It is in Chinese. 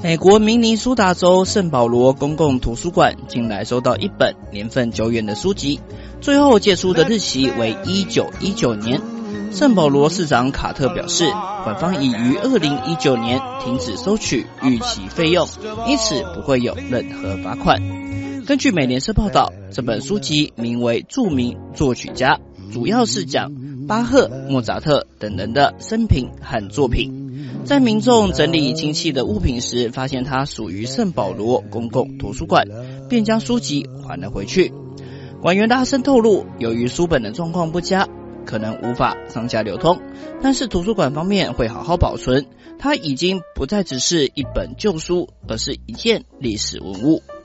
美国明尼苏达州圣保罗公共图书馆近来收到一本年份久远的书籍，最后借出的日期为1919年。圣保罗市长卡特表示，馆方已于2019年停止收取逾期费用，因此不会有任何罚款。根据美联社报道，这本书籍名为《著名作曲家》，主要是讲巴赫、莫扎特等人的生平和作品。在民众整理亲戚的物品时，发现它属于圣保罗公共图书馆，便将书籍还了回去。馆员大声透露，由于书本的状况不佳，可能无法上架流通，但是图书馆方面会好好保存，它已经不再只是一本旧书，而是一件历史文物。